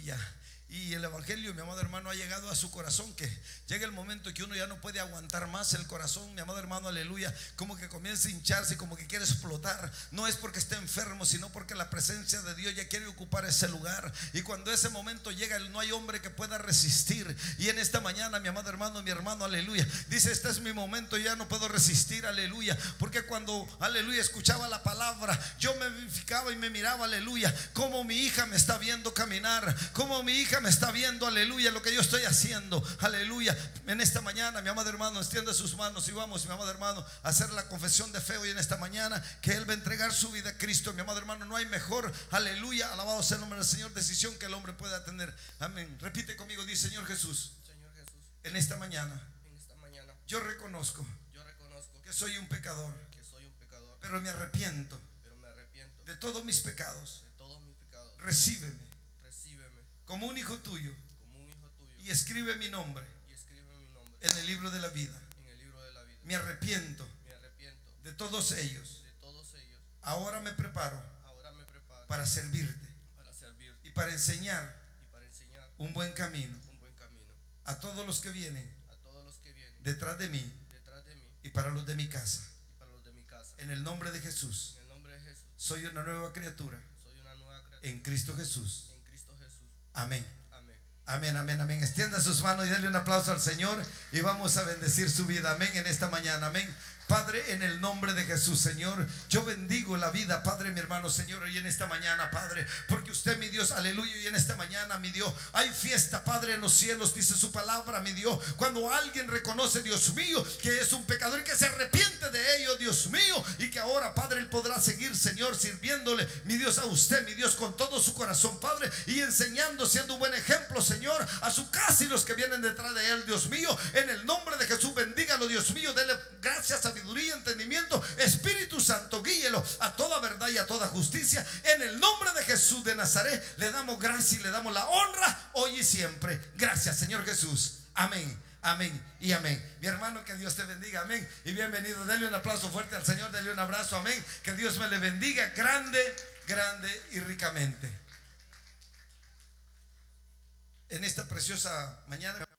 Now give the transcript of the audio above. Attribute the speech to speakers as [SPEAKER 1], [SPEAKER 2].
[SPEAKER 1] aleluya. Y el evangelio, mi amado hermano, ha llegado a su corazón, que llega el momento que uno ya no puede aguantar más el corazón, mi amado hermano, aleluya, como que comienza a hincharse, como que quiere explotar. No es porque esté enfermo, sino porque la presencia de Dios ya quiere ocupar ese lugar. Y cuando ese momento llega, no hay hombre que pueda resistir. Y en esta mañana, mi amado hermano, mi hermano, aleluya, dice: este es mi momento, ya no puedo resistir, aleluya. Porque cuando, aleluya, escuchaba la palabra, yo me verificaba y me miraba, aleluya, como mi hija me está viendo caminar, como mi hija me está viendo, aleluya, lo que yo estoy haciendo, aleluya. En esta mañana, mi amado hermano, extienda sus manos y vamos, mi amado hermano, a hacer la confesión de fe hoy en esta mañana, que él va a entregar su vida a Cristo. Mi amado hermano, no hay mejor, aleluya, alabado sea el nombre del Señor, decisión que el hombre pueda tener. Amén. Repite conmigo, dice: Señor Jesús, en esta mañana, yo reconozco que soy un pecador, pero me arrepiento de todos mis pecados. Recíbeme como un hijo tuyo y escribe mi nombre en el libro de la vida. Me arrepiento de todos ellos. Ahora me preparo para servirte y para enseñar un buen camino a todos los que vienen detrás de mí y para los de mi casa. En el nombre de Jesús, soy una nueva criatura en Cristo Jesús. Amén. Amén, amén, amén. Extienda sus manos y denle un aplauso al Señor y vamos a bendecir su vida. Amén, en esta mañana. Amén. Padre, en el nombre de Jesús, Señor, yo bendigo la vida, Padre, mi hermano, Señor, y en esta mañana, Padre, porque usted, mi Dios, aleluya, y en esta mañana, mi Dios, hay fiesta, Padre, en los cielos, dice su palabra, mi Dios, cuando alguien reconoce, Dios mío, que es un pecador y que se arrepiente de ello, Dios mío, y que ahora, Padre, él podrá seguir, Señor, sirviéndole, mi Dios, a usted, mi Dios, con todo su corazón, Padre, y enseñando, siendo un buen ejemplo, Señor, a su casa y los que vienen detrás de él, Dios mío, en el nombre de Jesús, bendígalo, Dios mío, dele gracias, sabiduría, entendimiento, Espíritu Santo, guíelo a toda verdad y a toda justicia. En el nombre de Jesús de Nazaret le damos gracia y le damos la honra hoy y siempre. Gracias, Señor Jesús. Amén, amén y amén. Mi hermano, que Dios te bendiga. Amén y bienvenido. Denle un aplauso fuerte al Señor, denle un abrazo. Amén. Que Dios me le bendiga grande, grande y ricamente. En esta preciosa mañana